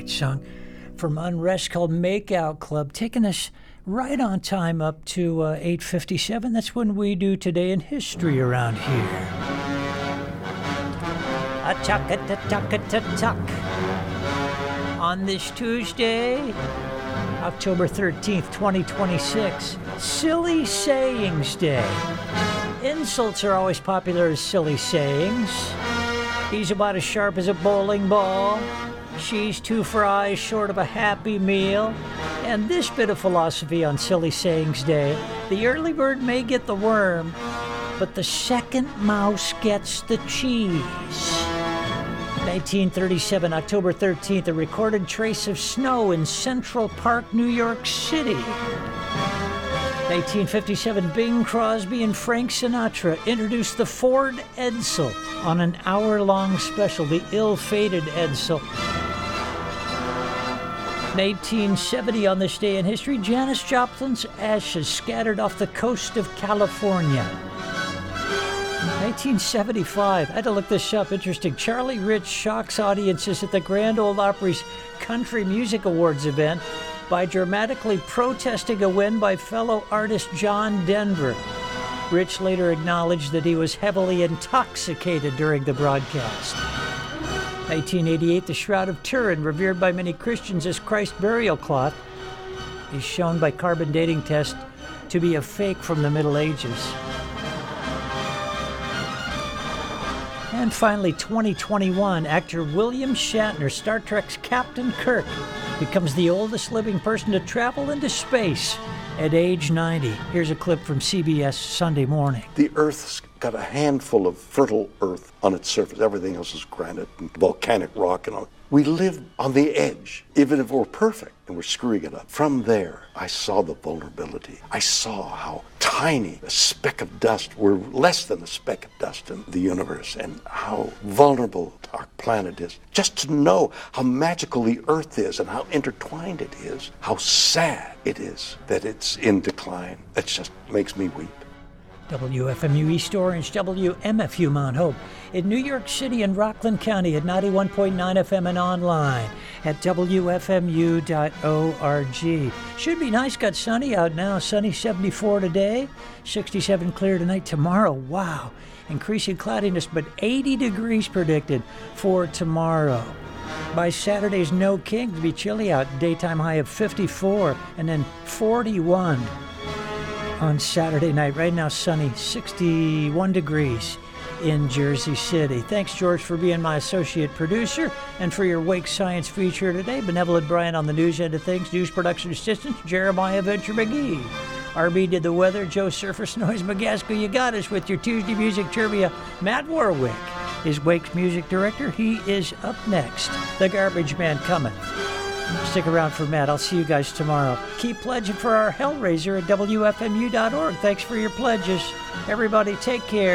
great song from Unrest called Makeout Club, taking us right on time up to 8:57. That's when we do Today in History around here. A-tuck. On this Tuesday, October 13th, 2026, Silly Sayings Day. Insults are always popular as silly sayings. He's about as sharp as a bowling ball. She's 2 fries short of a Happy Meal. And this bit of philosophy on Silly Sayings Day: the early bird may get the worm, but the second mouse gets the cheese. 1937, October 13th, a recorded trace of snow in Central Park, New York City. 1957, Bing Crosby and Frank Sinatra introduced the Ford Edsel on an hour-long special, the ill-fated Edsel. 1970, on this day in history, Janis Joplin's ashes scattered off the coast of California. 1975, I had to look this up, interesting. Charlie Rich shocks audiences at the Grand Ole Opry's Country Music Awards event by dramatically protesting a win by fellow artist John Denver. Rich later acknowledged that he was heavily intoxicated during the broadcast. 1988, the Shroud of Turin, revered by many Christians as Christ's burial cloth, is shown by carbon dating test to be a fake from the Middle Ages. And finally, 2021, actor William Shatner, Star Trek's Captain Kirk, becomes the oldest living person to travel into space at age 90. Here's a clip from CBS Sunday Morning. The Earth's got a handful of fertile earth on its surface. Everything else is granite and volcanic rock and all. We live on the edge, even if we're perfect, and we're screwing it up. From there, I saw the vulnerability. I saw how tiny a speck of dust, we're less than a speck of dust in the universe, and how vulnerable our planet is. Just to know how magical the Earth is and how intertwined it is, how sad it is that it's in decline. It just makes me weep. WFMU East Orange, WMFU Mount Hope, in New York City and Rockland County at 91.9 FM and online at WFMU.org. Should be nice, got sunny out now, sunny 74 today, 67 clear tonight. Tomorrow, wow, increasing cloudiness, but 80 degrees predicted for tomorrow. By Saturday's No King, to be chilly out, daytime high of 54 and then 41. On Saturday night, right now sunny, 61 degrees in Jersey City. Thanks, George, for being my associate producer and for your Wake Science feature today. Benevolent Brian on the news end of things. News production assistant, Jeremiah Venture McGee. RB did the weather. Joe Surface Noise McGaskill. You got us with your Tuesday music trivia. Matt Warwick is Wake's music director. He is up next. The Garbage Man coming. Stick around for Matt. I'll see you guys tomorrow. Keep pledging for our Hellraiser at WFMU.org. Thanks for your pledges. Everybody take care.